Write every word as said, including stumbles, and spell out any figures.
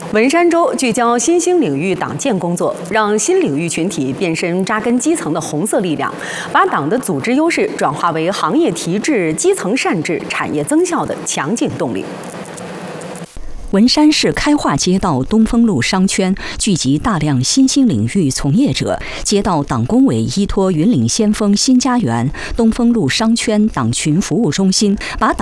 文山州聚焦新兴领域党建工作，让新领域群体变身扎根基层的红色力量，把党的组织优势转化为行业提质、基层善治、产业增效的强劲动力。 文山市开化街道东风路商圈聚集大量新兴领域从业者，街道党工委依托云岭先锋新家园东风路商圈党群服务中心，把党